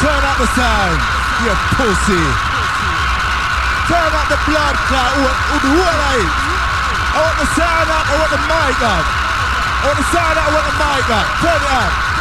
Turn up the sound, you pussy. Turn up the blood clot. Who I want the sound up, I want the mic up. I want the sound up, I want the mic up. Turn it up.